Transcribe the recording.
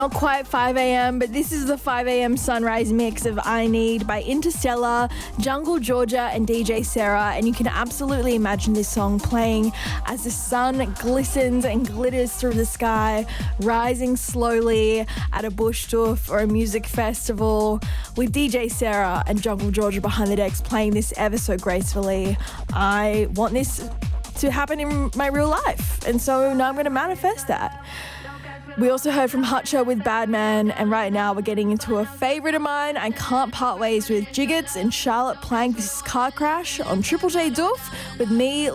Not quite 5 a.m., but this is the 5 a.m. sunrise mix of I Need by Interstellar, Jungle Georgia and DJ Sarah, and you can absolutely imagine this song playing as the sun glistens and glitters through the sky, rising slowly at a bush doof or a music festival, with DJ Sarah and Jungle Georgia behind the decks playing this ever so gracefully. I want this to happen in my real life, and so now I'm going to manifest that. We also heard from Hutcher with Bad Man, and right now we're getting into a favourite of mine. I can't part ways with Jiggets and Charlotte Plank. This is Car Crash on Triple J Doof with me,